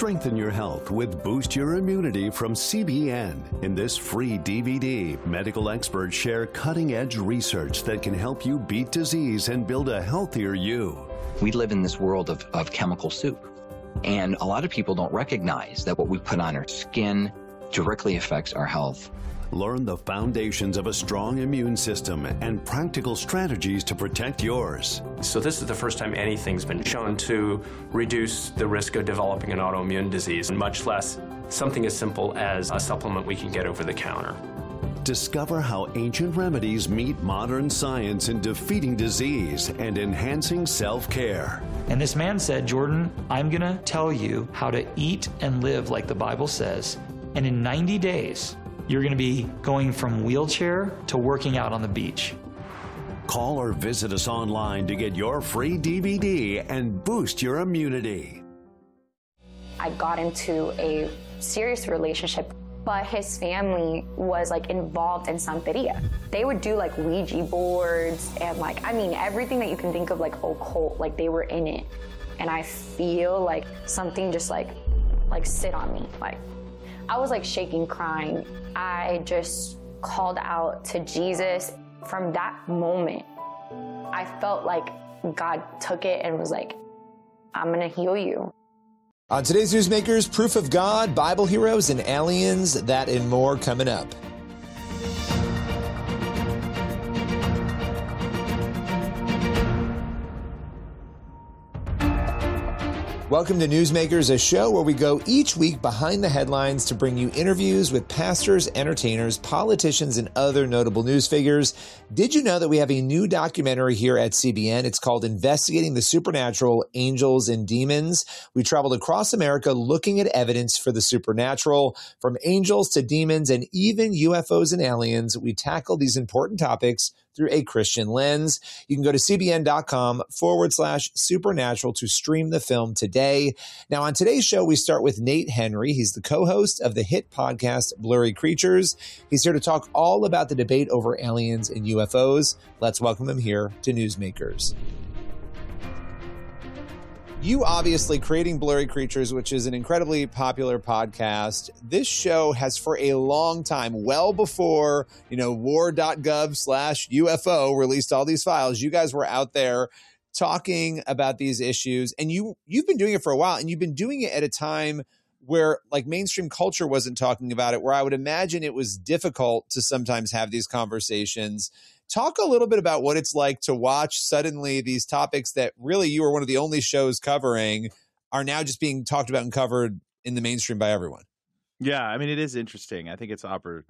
Strengthen your health with Boost Your Immunity from CBN. In this free DVD, medical experts share cutting-edge research that can help you beat disease and build a healthier you. We live in this world of chemical soup, and a lot of people don't recognize that what we put on our skin directly affects our health. Learn the foundations of a strong immune system and practical strategies to protect yours. So this is the first time anything's been shown to reduce the risk of developing an autoimmune disease, much less something as simple as a supplement we can get over the counter. Discover how ancient remedies meet modern science in defeating disease and enhancing self-care. And this man said, Jordan, I'm going to tell you how to eat and live like the Bible says. And in 90 days, you're going to be going from wheelchair to working out on the beach. Call or visit us online to get your free DVD and boost your immunity. I got into a serious relationship, but his family was involved in Santeria. They would do Ouija boards and everything that you can think of occult, they were in it. And I feel like something just sit on me. I was shaking, crying. I just called out to Jesus. From that moment, I felt like God took it and was like, I'm gonna heal you. On today's Newsmakers, Proof of God, Bible heroes, and aliens, that and more coming up. Welcome to Newsmakers, a show where we go each week behind the headlines to bring you interviews with pastors, entertainers, politicians, and other notable news figures. Did you know that we have a new documentary here at CBN? It's called Investigating the Supernatural, Angels and Demons. We traveled across America looking at evidence for the supernatural, from angels to demons and even UFOs and aliens. We tackle these important topics through a Christian lens. You can go to cbn.com/supernatural to stream the film today. Now, on today's show, we start with Nate Henry. He's the co-host of the hit podcast Blurry Creatures. He's here to talk all about the debate over aliens and UFOs. Let's welcome him here to Newsmakers. You obviously creating Blurry Creatures, which is an incredibly popular podcast. This show has for a long time, well before, war.gov/UFO released all these files, you guys were out there talking about these issues, and you've been doing it for a while, and you've been doing it at a time where mainstream culture wasn't talking about it, where I would imagine it was difficult to sometimes have these conversations. Talk a little bit about what it's like to watch suddenly these topics that really you were one of the only shows covering are now just being talked about and covered in the mainstream by everyone. Yeah, I mean, it is interesting. I think it's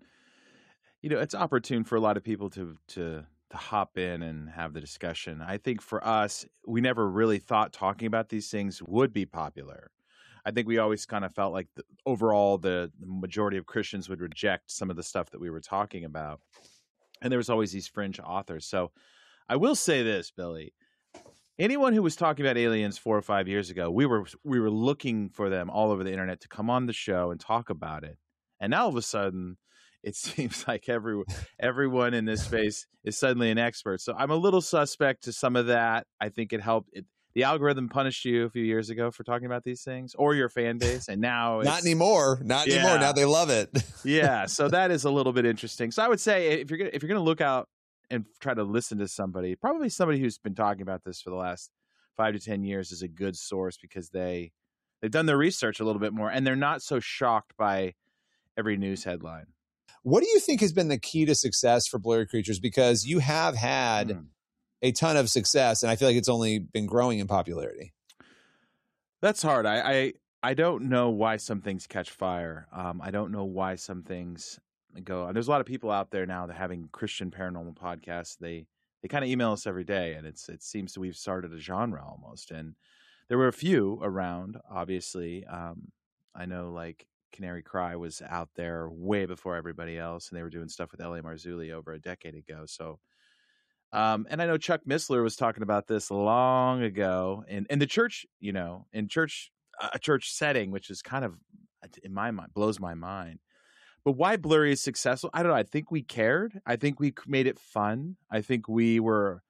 it's opportune for a lot of people to hop in and have the discussion. I think for us, we never really thought talking about these things would be popular. I think we always kind of felt like overall the majority of Christians would reject some of the stuff that we were talking about. And there was always these fringe authors. So I will say this, Billy. Anyone who was talking about aliens 4 or 5 years ago, we were looking for them all over the internet to come on the show and talk about it. And now all of a sudden, it seems like everyone in this space is suddenly an expert. So I'm a little suspect to some of that. I think it helped. The algorithm punished you a few years ago for talking about these things, or your fan base, and now not anymore. Not anymore. Now they love it. Yeah, so that is a little bit interesting. So I would say if you're gonna look out and try to listen to somebody, probably somebody who's been talking about this for the last 5 to 10 years is a good source, because they've done their research a little bit more, and they're not so shocked by every news headline. What do you think has been the key to success for Blurry Creatures? Because you have had a ton of success, and I feel like it's only been growing in popularity. That's hard. I don't know why some things catch fire. I don't know why some things go. There's a lot of people out there now that having Christian paranormal podcasts. They kind of email us every day, and it seems that we've started a genre almost. And there were a few around, obviously. I know Canary Cry was out there way before everybody else, and they were doing stuff with L.A. Marzulli over a decade ago. So. And I know Chuck Missler was talking about this long ago in the church, in a church setting, which is kind of, in my mind, blows my mind. But why Blurry is successful, I don't know. I think we cared. I think we made it fun. I think we were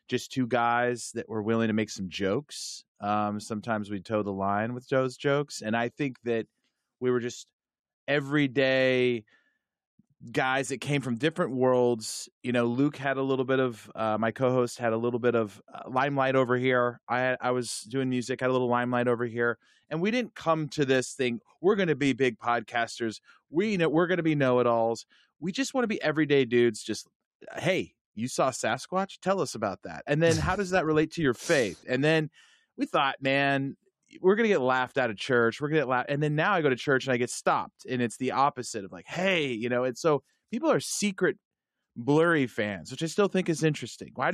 just two guys that were willing to make some jokes. Sometimes we toe the line with those jokes. And I think that we were just everyday guys that came from different worlds. You know, Luke had a little bit of, my co-host had a little bit of limelight over here. I was doing music, had a little limelight over here. And we didn't come to this thing, we're going to be big podcasters. We're going to be know-it-alls. We just want to be everyday dudes. Just, hey, you saw Sasquatch? Tell us about that. And then how does that relate to your faith? And then we thought, man, we're going to get laughed out of church. We're going to get laughed. And then now I go to church and I get stopped. And it's the opposite of like, hey, you know, and so people are secret Blurry fans, which I still think is interesting. Why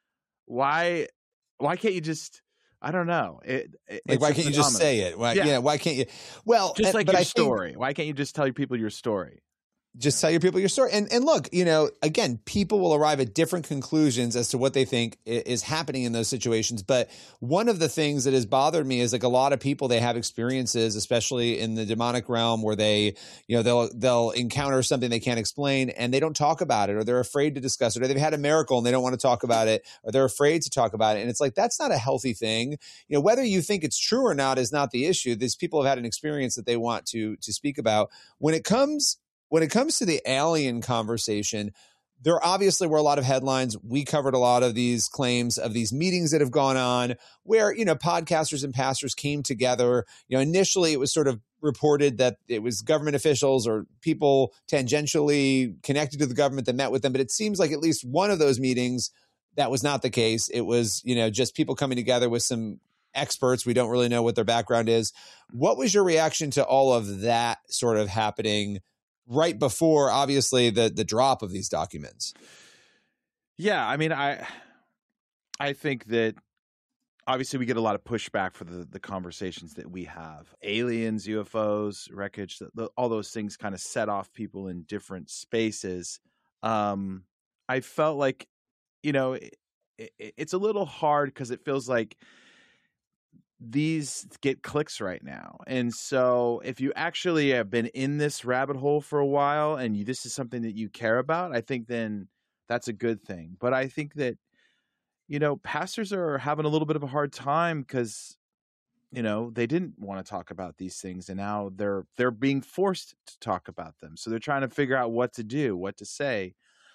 can't you just, I don't know. Why can't you just say it? Why can't you? Well, just like your story. Why can't you just tell people your story? Just tell your people your story. And look, you know, again, people will arrive at different conclusions as to what they think is happening in those situations. But one of the things that has bothered me is like a lot of people, they have experiences, especially in the demonic realm, where they, you know, they'll encounter something they can't explain and they don't talk about it, or they're afraid to discuss it, or they've had a miracle and they don't want to talk about it, or they're afraid to talk about it. And it's like, that's not a healthy thing. You know, whether you think it's true or not is not the issue. These people have had an experience that they want to speak about. When it comes to the alien conversation, there obviously were a lot of headlines. We covered a lot of these claims of these meetings that have gone on where, you know, podcasters and pastors came together. You know, initially it was sort of reported that it was government officials or people tangentially connected to the government that met with them. But it seems like at least one of those meetings, that was not the case. It was, you know, just people coming together with some experts. We don't really know what their background is. What was your reaction to all of that sort of happening right before, obviously, the drop of these documents? Yeah, I mean, I think that obviously we get a lot of pushback for the conversations that we have. Aliens, UFOs, wreckage, all those things kind of set off people in different spaces. I felt like, you know, it's a little hard because it feels like these get clicks right now. And so if you actually have been in this rabbit hole for a while and this is something that you care about, I think then that's a good thing. But I think that, you know, pastors are having a little bit of a hard time because, you know, they didn't want to talk about these things and now they're being forced to talk about them. So they're trying to figure out what to do, what to say.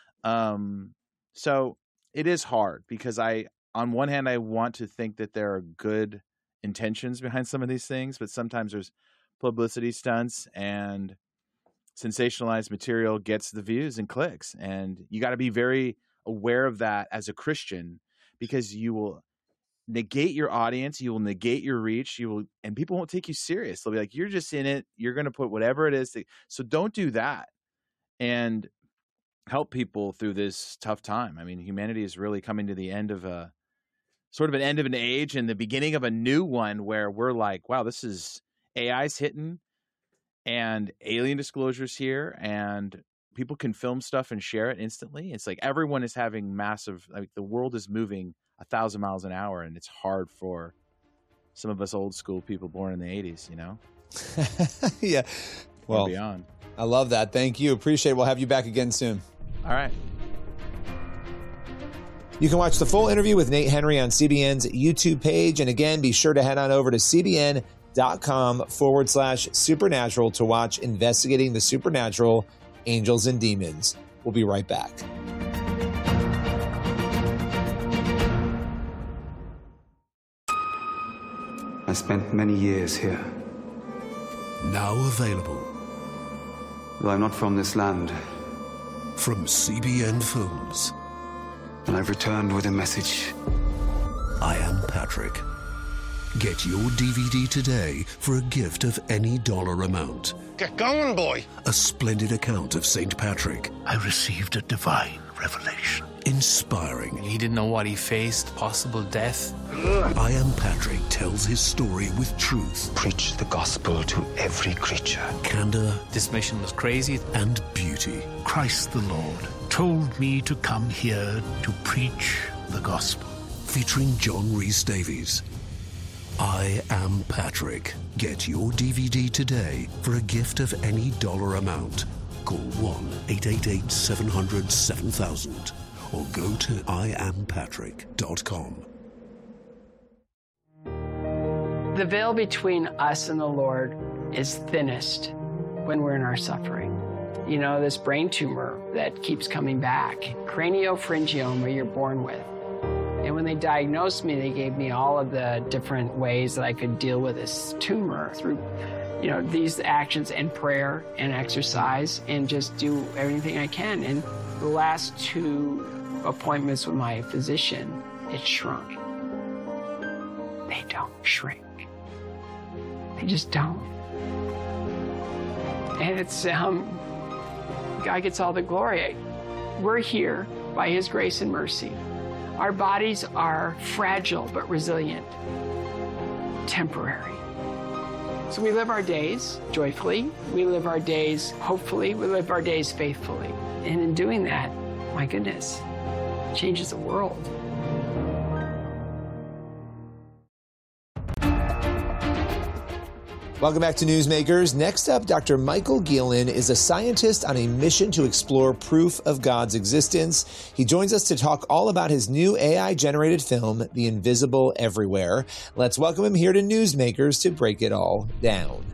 So it is hard because on one hand, I want to think that there are good intentions behind some of these things, but sometimes there's publicity stunts and sensationalized material gets the views and clicks. And you got to be very aware of that as a Christian, because you will negate your audience, you will negate your reach, and people won't take you serious. They'll be like, you're just in it. You're going to put whatever it is. So don't do that and help people through this tough time. I mean, humanity is really coming to the end of sort of an end of an age and the beginning of a new one where we're like, wow, this is AI's hitting and alien disclosures here and people can film stuff and share it instantly. It's like everyone is having massive, like the world is moving 1,000 miles an hour and it's hard for some of us old school people born in the 80s, you know? Yeah. Well, beyond. I love that. Thank you. Appreciate it. We'll have you back again soon. All right. You can watch the full interview with Nate Henry on CBN's YouTube page. And again, be sure to head on over to cbn.com/supernatural to watch Investigating the Supernatural, Angels and Demons. We'll be right back. I spent many years here. Now available. Though I'm not from this land. From CBN Films. And I've returned with a message. I Am Patrick. Get your DVD today for a gift of any dollar amount. Get going, boy. A splendid account of St. Patrick. I received a divine revelation. Inspiring. He didn't know what he faced, possible death. I Am Patrick tells his story with truth. Preach the gospel to every creature. Candor. This mission was crazy. And beauty. Christ the Lord told me to come here to preach the gospel. Featuring John Rhys Davies. I Am Patrick. Get your DVD today for a gift of any dollar amount. Call 1-888-700-7000 or go to iampatrick.com. The veil between us and the Lord is thinnest when we're in our suffering. You know, this brain tumor that keeps coming back, craniopharyngioma you're born with. And when they diagnosed me, they gave me all of the different ways that I could deal with this tumor through, you know, these actions and prayer and exercise and just do everything I can. And the last 2 appointments with my physician, it shrunk. They don't shrink. They just don't. And it's, God gets all the glory. We're here by His grace and mercy. Our bodies are fragile but resilient, temporary. So we live our days joyfully, we live our days hopefully, we live our days faithfully. And in doing that, my goodness, it changes the world. Welcome back to Newsmakers. Next up, Dr. Michael Gielen is a scientist on a mission to explore proof of God's existence. He joins us to talk all about his new AI-generated film, The Invisible Everywhere. Let's welcome him here to Newsmakers to break it all down.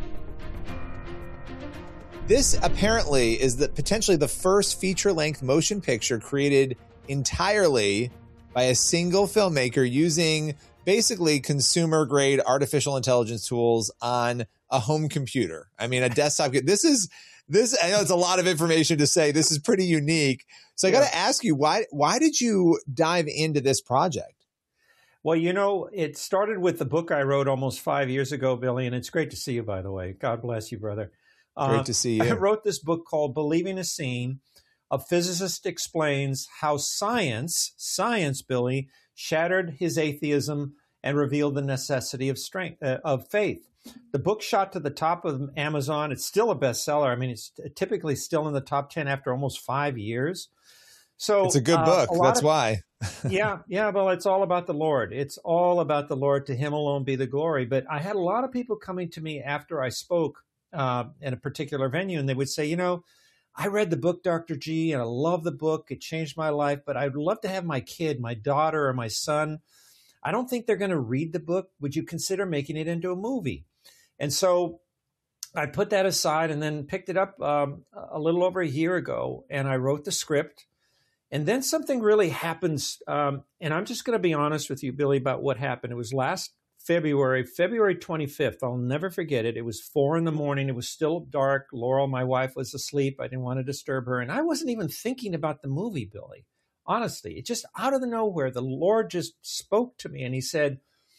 This apparently is potentially the first feature-length motion picture created entirely by a single filmmaker using basically consumer-grade artificial intelligence tools on a home computer. I mean, a desktop. This, I know it's a lot of information to say. This is pretty unique. So I got to ask you, why did you dive into this project? Well, you know, it started with the book I wrote almost 5 years ago, Billy, and it's great to see you, by the way. God bless you, brother. Great to see you. I wrote this book called Believing is Seen. A physicist explains how science, Billy, shattered his atheism and revealed the necessity of faith. The book shot to the top of Amazon. It's still a bestseller. I mean, it's typically still in the top 10 after almost 5 years. So it's a good book. That's why. yeah. Well, it's all about the Lord. It's all about the Lord. To Him alone be the glory. But I had a lot of people coming to me after I spoke in a particular venue, and they would say, you know, I read the book, Dr. G, and I love the book. It changed my life, but I'd love to have my kid, my daughter, or my son. I don't think they're going to read the book. Would you consider making it into a movie? And so I put that aside and then picked it up a little over a year ago, and I wrote the script. And then something really happens, and I'm just going to be honest with you, Billy, about what happened. It was last February 25th. I'll never forget it. It was 4 a.m. It was still dark. Laurel, my wife, was asleep. I didn't want to disturb her. And I wasn't even thinking about the movie, Billy. Honestly, it just out of the nowhere, the Lord just spoke to me and He said,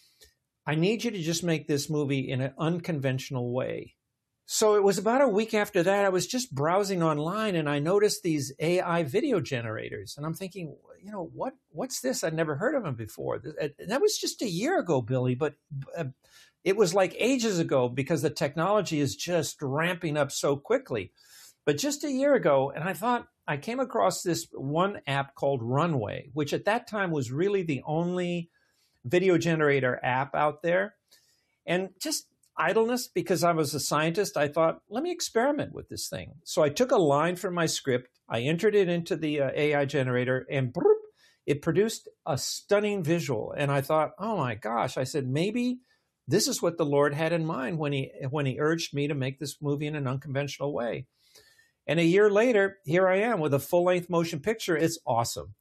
I need you to just make this movie in an unconventional way. So it was about a week after that, I was just browsing online and I noticed these AI video generators. And I'm thinking, you know, what's this? I'd never heard of them before. That was just a year ago, Billy, but it was like ages ago because the technology is just ramping up so quickly. But just a year ago, and I thought, I came across this one app called Runway, which at that time was really the only video generator app out there. And just idleness, because I was a scientist, I thought, let me experiment with this thing. So I took a line from my script, I entered it into the AI generator, and it produced a stunning visual. And I thought, oh my gosh, I said, maybe this is what the Lord had in mind when he urged me to make this movie in an unconventional way. And a year later, here I am with a full-length motion picture. It's awesome.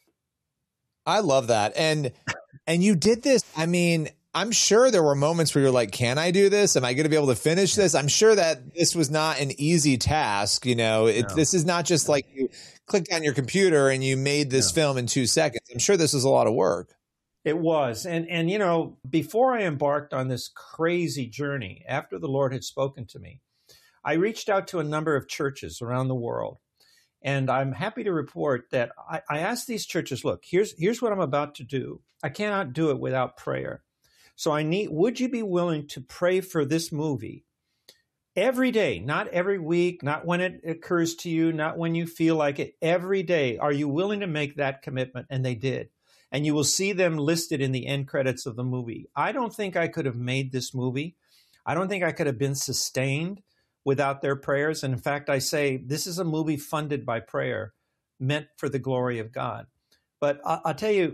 I love that. And you did this. I mean, I'm sure there were moments where you're like, can I do this? Am I going to be able to finish this? I'm sure that this was not an easy task. You know, This is not just like you clicked on your computer and you made this film in 2 seconds. I'm sure this was a lot of work. It was. And, you know, before I embarked on this crazy journey, after the Lord had spoken to me, I reached out to a number of churches around the world. And I'm happy to report that I asked these churches, look, here's what I'm about to do. I cannot do it without prayer. So would you be willing to pray for this movie every day, not every week, not when it occurs to you, not when you feel like it, every day? Are you willing to make that commitment? And they did. And you will see them listed in the end credits of the movie. I don't think I could have made this movie. I don't think I could have been sustained without their prayers. And in fact, I say this is a movie funded by prayer, meant for the glory of God. But I'll tell you,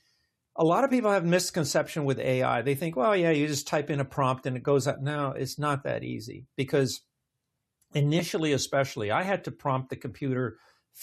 a lot of people have misconception with AI. They think, well, yeah, you just type in a prompt and it goes out. No, it's not that easy, because initially, especially, I had to prompt the computer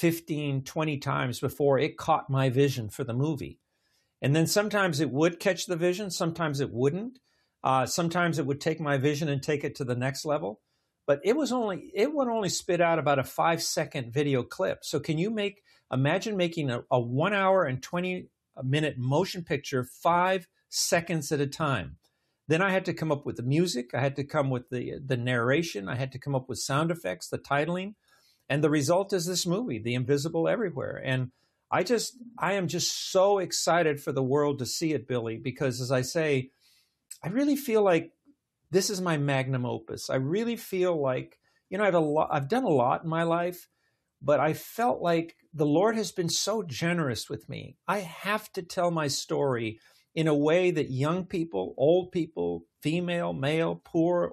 15, 20 times before it caught my vision for the movie. And then sometimes it would catch the vision, sometimes it wouldn't. Sometimes it would take my vision and take it to the next level. But it would only spit out about a 5-second video clip. So can you imagine making a 1 hour and 20-minute motion picture 5 seconds at a time? Then I had to come up with the music. I had to come with the narration. I had to come up with sound effects, the titling. And the result is this movie, The Invisible Everywhere. And I am just so excited for the world to see it, Billy, because as I say, I really feel like this is my magnum opus. I really feel like, I've done a lot in my life, but I felt like the Lord has been so generous with me. I have to tell my story in a way that young people, old people, female, male, poor,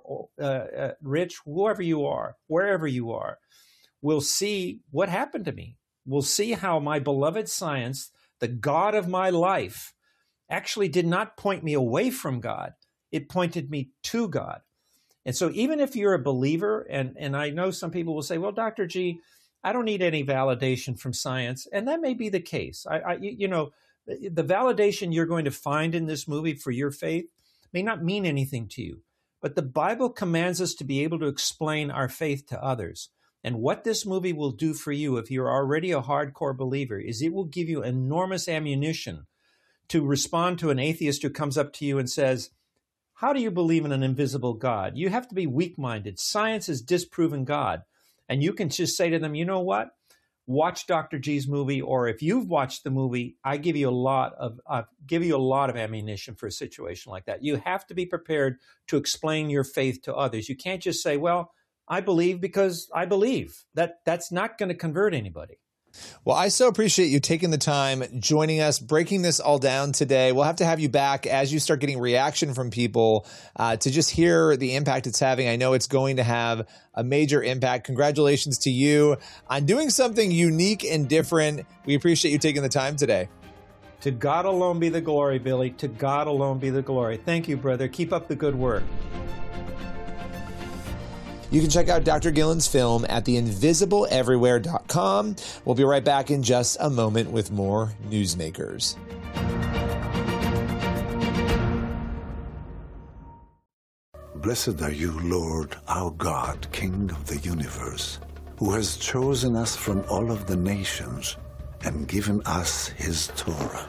rich, whoever you are, wherever you are, will see what happened to me. Will see how my beloved science, the God of my life, actually did not point me away from God. It pointed me to God. And so even if you're a believer, and I know some people will say, well, Dr. G, I don't need any validation from science. And that may be the case. The validation you're going to find in this movie for your faith may not mean anything to you. But the Bible commands us to be able to explain our faith to others. And what this movie will do for you, if you're already a hardcore believer, is it will give you enormous ammunition to respond to an atheist who comes up to you and says, how do you believe in an invisible God? You have to be weak-minded. Science has disproven God. And you can just say to them, you know what? Watch Dr. G's movie, or if you've watched the movie, I give you a lot of ammunition for a situation like that. You have to be prepared to explain your faith to others. You can't just say, well, I believe because I believe. That's not going to convert anybody. Well, I so appreciate you taking the time, joining us, breaking this all down today. We'll have to have you back as you start getting reaction from people to just hear the impact it's having. I know it's going to have a major impact. Congratulations to you on doing something unique and different. We appreciate you taking the time today. To God alone be the glory, Billy. To God alone be the glory. Thank you, brother. Keep up the good work. You can check out Dr. Gillen's film at theinvisibleeverywhere.com. We'll be right back in just a moment with more Newsmakers. Blessed are you, Lord, our God, King of the universe, who has chosen us from all of the nations and given us his Torah.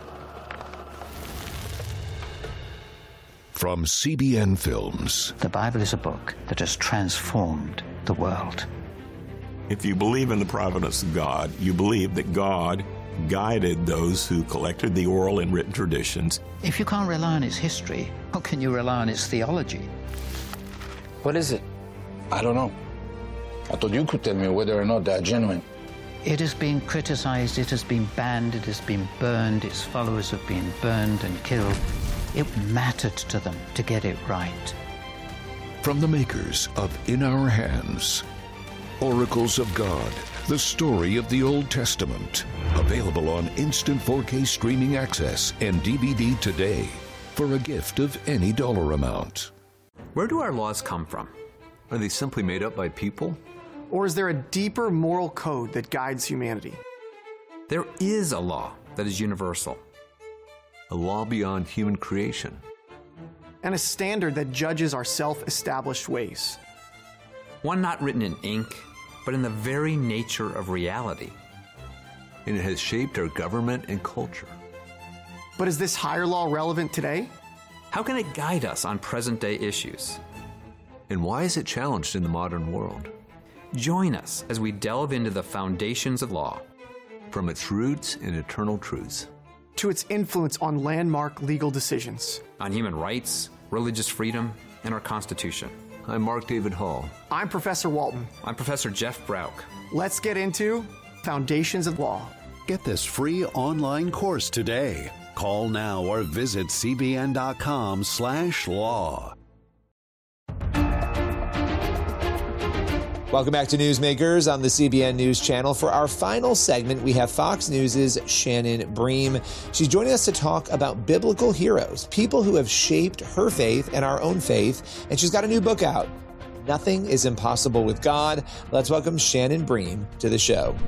From CBN Films. The Bible is a book that has transformed the world. If you believe in the providence of God, you believe that God guided those who collected the oral and written traditions. If you can't rely on its history, how can you rely on its theology? What is it? I don't know. I thought you could tell me whether or not they're genuine. It has been criticized, it has been banned, it has been burned, its followers have been burned and killed. It mattered to them to get it right. From the makers of In Our Hands, Oracles of God, the story of the Old Testament. Available on instant 4K streaming access and DVD today for a gift of any dollar amount. Where do our laws come from? Are they simply made up by people? Or is there a deeper moral code that guides humanity? There is a law that is universal. A law beyond human creation. And a standard that judges our self-established ways. One not written in ink, but in the very nature of reality. And it has shaped our government and culture. But is this higher law relevant today? How can it guide us on present-day issues? And why is it challenged in the modern world? Join us as we delve into the foundations of law. From its roots and eternal truths. To its influence on landmark legal decisions. On human rights, religious freedom, and our Constitution. I'm Mark David Hall. I'm Professor Walton. I'm Professor Jeff Brauch. Let's get into Foundations of Law. Get this free online course today. Call now or visit cbn.com/law. Welcome back to Newsmakers on the CBN News Channel. For our final segment, we have Fox News' Shannon Bream. She's joining us to talk about biblical heroes, people who have shaped her faith and our own faith. And she's got a new book out, Nothing is Impossible with God. Let's welcome Shannon Bream to the show.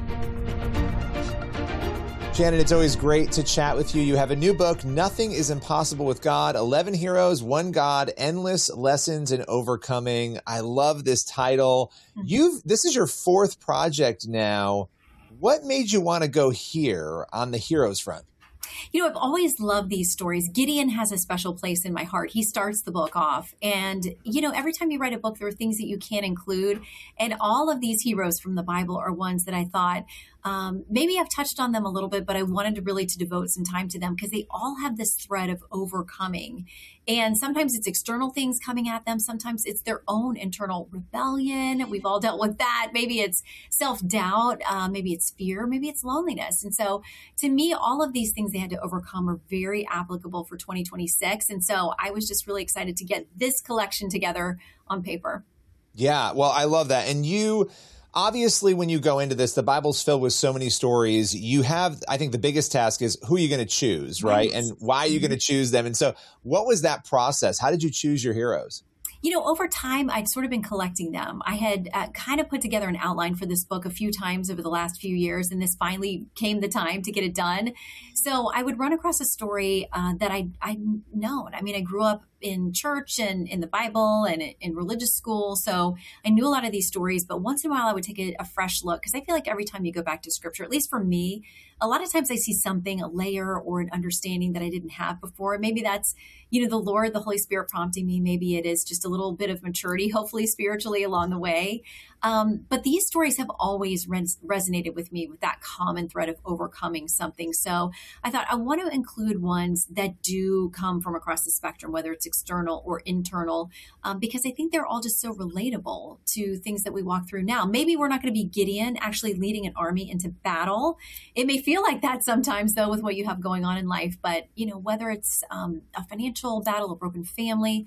Shannon, it's always great to chat with you. You have a new book, Nothing is Impossible with God, 11 Heroes, One God, Endless Lessons in Overcoming. I love this title. This is your fourth project now. What made you want to go here on the heroes front? You know, I've always loved these stories. Gideon has a special place in my heart. He starts the book off. And, you know, every time you write a book, there are things that you can't include. And all of these heroes from the Bible are ones that I thought, maybe I've touched on them a little bit, but I wanted to devote some time to them because they all have this thread of overcoming. And sometimes it's external things coming at them. Sometimes it's their own internal rebellion. We've all dealt with that. Maybe it's self-doubt. Maybe it's fear. Maybe it's loneliness. And so to me, all of these things they had to overcome are very applicable for 2026. And so I was just really excited to get this collection together on paper. Yeah, well, I love that. And you... Obviously, when you go into this, the Bible's filled with so many stories. You have, I think the biggest task is who are you going to choose, right? And why are you going to choose them? And so what was that process? How did you choose your heroes? You know, over time, I'd sort of been collecting them. I had kind of put together an outline for this book a few times over the last few years, and this finally came the time to get it done. So I would run across a story that I'd known. I mean, I grew up in church and in the Bible and in religious school. So I knew a lot of these stories, but once in a while I would take a fresh look because I feel like every time you go back to scripture, at least for me, a lot of times I see something, a layer or an understanding that I didn't have before. Maybe that's, you know, the Lord, the Holy Spirit prompting me. Maybe it is just a little bit of maturity, hopefully spiritually along the way. But these stories have always resonated with me with that common thread of overcoming something. So I thought I want to include ones that do come from across the spectrum, whether it's external or internal, because I think they're all just so relatable to things that we walk through now. Maybe we're not going to be Gideon actually leading an army into battle. It may feel like that sometimes, though, with what you have going on in life. But, you know, whether it's a financial battle, a broken family,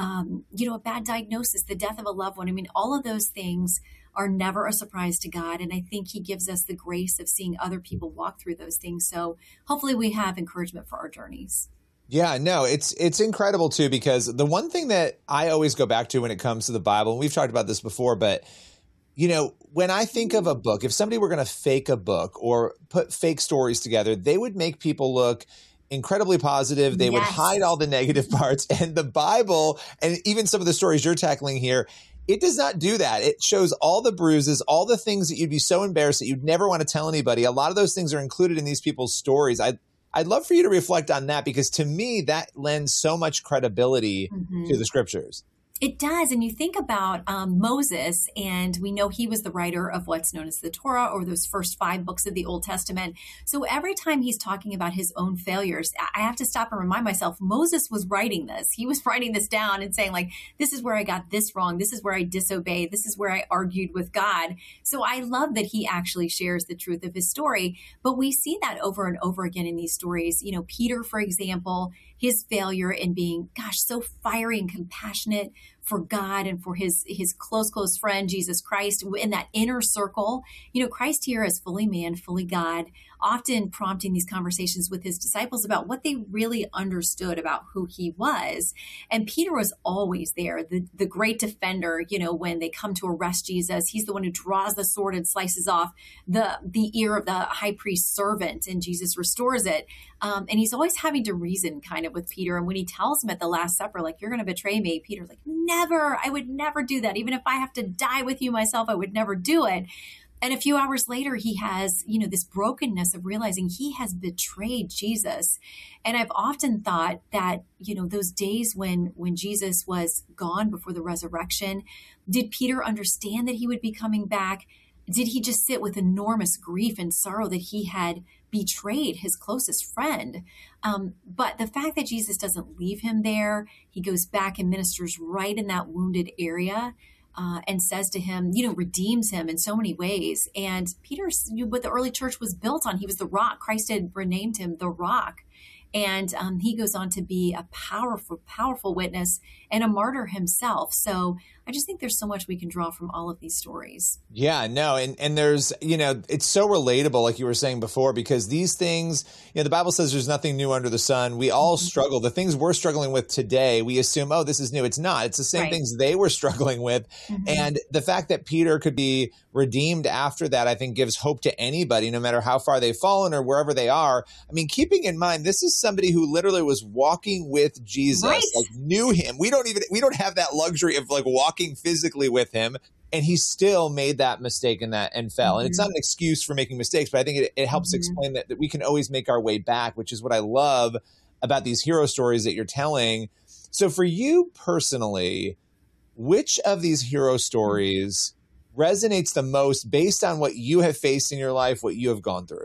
you know, a bad diagnosis, the death of a loved one. I mean, all of those things are never a surprise to God. And I think he gives us the grace of seeing other people walk through those things. So hopefully we have encouragement for our journeys. Yeah, no, it's incredible, too, because the one thing that I always go back to when it comes to the Bible, and we've talked about this before, but, you know, when I think of a book, if somebody were going to fake a book or put fake stories together, they would make people look incredibly positive. They would hide all the negative parts. And the Bible, and even some of the stories you're tackling here, it does not do that. It shows all the bruises, all the things that you'd be so embarrassed that you'd never want to tell anybody. A lot of those things are included in these people's stories. I'd love for you to reflect on that, because to me, that lends so much credibility to the scriptures. It does. And you think about Moses, and we know he was the writer of what's known as the Torah, or those first 5 books of the Old Testament. So every time he's talking about his own failures, I have to stop and remind myself, Moses was writing this. He was writing this down and saying, like, this is where I got this wrong. This is where I disobeyed. This is where I argued with God. So I love that he actually shares the truth of his story. But we see that over and over again in these stories. You know, Peter, for example, his failure in being, so fiery and compassionate for God and for his close friend, Jesus Christ, in that inner circle. You know, Christ here is fully man, fully God, often prompting these conversations with his disciples about what they really understood about who he was. And Peter was always there, the great defender. You know, when they come to arrest Jesus, he's the one who draws the sword and slices off the ear of the high priest's servant, and Jesus restores it. And he's always having to reason kind of with Peter. And when he tells him at the Last Supper, like, you're going to betray me, Peter's like, never, I would never do that. Even if I have to die with you myself, I would never do it. And a few hours later, he has, you know, this brokenness of realizing he has betrayed Jesus. And I've often thought that, you know, those days when Jesus was gone before the resurrection, did Peter understand that he would be coming back? Did he just sit with enormous grief and sorrow that he had betrayed his closest friend? But the fact that Jesus doesn't leave him there, he goes back and ministers right in that wounded area, and says to him, you know, redeems him in so many ways. And Peter's what the early church was built on. He was the rock. Christ had renamed him the rock. And he goes on to be a powerful, powerful witness and a martyr himself. So I just think there's so much we can draw from all of these stories. Yeah, no. And there's, it's so relatable, like you were saying before, because these things, the Bible says there's nothing new under the sun. We all struggle. The things we're struggling with today, we assume, oh, this is new. It's not. It's the same things they were struggling with. And the fact that Peter could be redeemed after that, I think gives hope to anybody, no matter how far they've fallen or wherever they are. I mean, keeping in mind, this is somebody who literally was walking with Jesus, like knew him. We don't have that luxury of like walking physically with him, and he still made that mistake and fell. And it's not an excuse for making mistakes, but I think it helps explain that we can always make our way back, which is what I love about these hero stories that you're telling. So for you personally, which of these hero stories resonates the most based on what you have faced in your life, what you have gone through?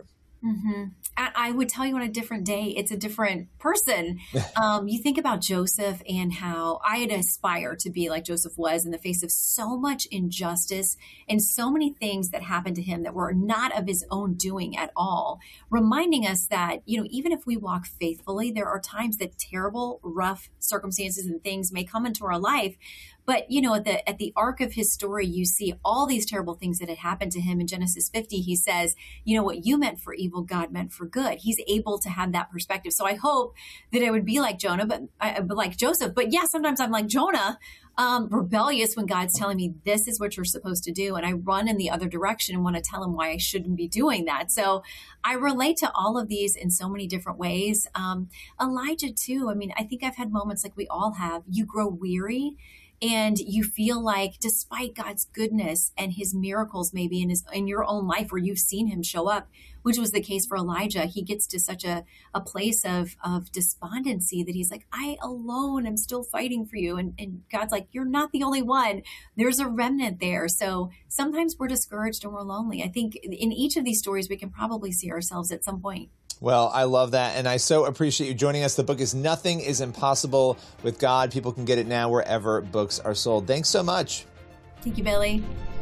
I would tell you on a different day, it's a different person. You think about Joseph and how I had aspired to be like Joseph was in the face of so much injustice and so many things that happened to him that were not of his own doing at all, reminding us that, even if we walk faithfully, there are times that terrible, rough circumstances and things may come into our life. But, at the arc of his story, you see all these terrible things that had happened to him. In Genesis 50, he says, what you meant for evil, God meant for good. He's able to have that perspective. So I hope that I would be like Jonah, but like Joseph. But yeah, sometimes I'm like Jonah, rebellious when God's telling me this is what you're supposed to do. And I run in the other direction and want to tell him why I shouldn't be doing that. So I relate to all of these in so many different ways. Elijah, too. I mean, I think I've had moments like we all have. You grow weary. And you feel like despite God's goodness and his miracles, maybe in your own life where you've seen him show up, which was the case for Elijah, he gets to such a place of despondency that he's like, I alone am still fighting for you. And God's like, you're not the only one. There's a remnant there. So sometimes we're discouraged and we're lonely. I think in each of these stories, we can probably see ourselves at some point. Well, I love that, and I so appreciate you joining us. The book is Nothing is Impossible with God. People can get it now wherever books are sold. Thanks so much. Thank you, Billy.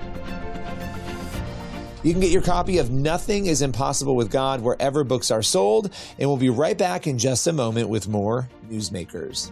You can get your copy of Nothing is Impossible with God wherever books are sold, and we'll be right back in just a moment with more Newsmakers.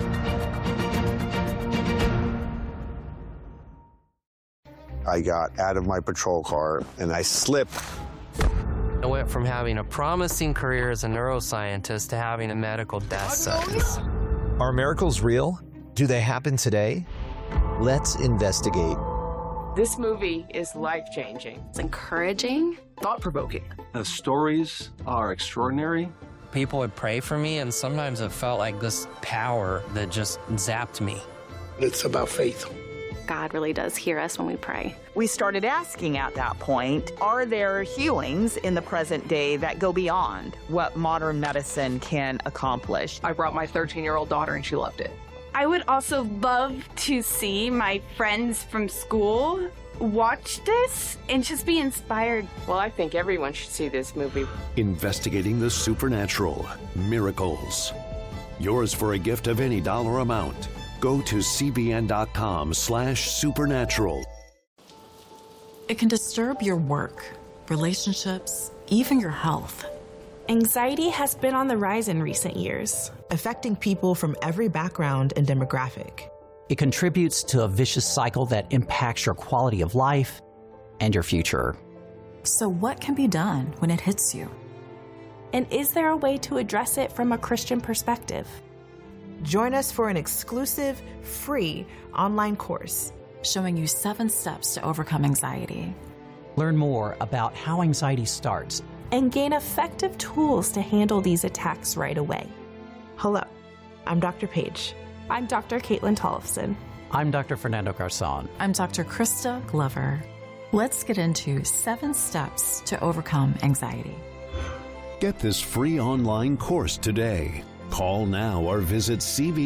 I got out of my patrol car, and I slipped. I went from having a promising career as a neuroscientist to having a medical death sentence. Are miracles real? Do they happen today? Let's investigate. This movie is life-changing. It's encouraging, thought-provoking. The stories are extraordinary. People would pray for me, and sometimes it felt like this power that just zapped me. It's about faith. God really does hear us when we pray. We started asking at that point, are there healings in the present day that go beyond what modern medicine can accomplish? I brought my 13-year-old daughter and she loved it. I would also love to see my friends from school watch this and just be inspired. Well, I think everyone should see this movie. Investigating the supernatural, miracles. Yours for a gift of any dollar amount. Go to cbn.com/supernatural. It can disturb your work, relationships, even your health. Anxiety has been on the rise in recent years, affecting people from every background and demographic. It contributes to a vicious cycle that impacts your quality of life and your future. So what can be done when it hits you? And is there a way to address it from a Christian perspective? Join us for an exclusive, free online course showing you 7 steps to overcome anxiety. Learn more about how anxiety starts and gain effective tools to handle these attacks right away. Hello, I'm Dr. Paige. I'm Dr. Caitlin Tollefson. I'm Dr. Fernando Garzon. I'm Dr. Krista Glover. Let's get into 7 steps to overcome anxiety. Get this free online course today. Call now or visit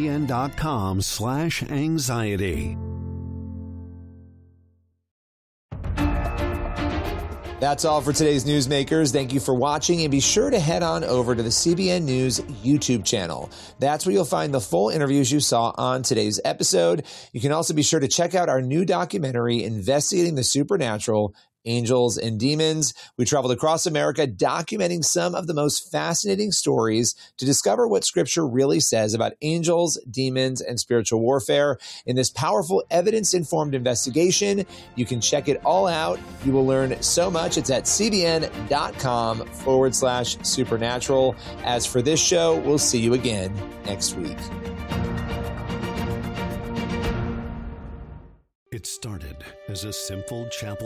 cbn.com/anxiety. That's all for today's Newsmakers. Thank you for watching, and be sure to head on over to the CBN News YouTube channel. That's where you'll find the full interviews you saw on today's episode. You can also be sure to check out our new documentary, Investigating the Supernatural, Angels and Demons. We traveled across America documenting some of the most fascinating stories to discover what Scripture really says about angels, demons, and spiritual warfare. In this powerful evidence-informed investigation, you can check it all out. You will learn so much. It's at cbn.com/supernatural. As for this show, we'll see you again next week. It started as a simple chapel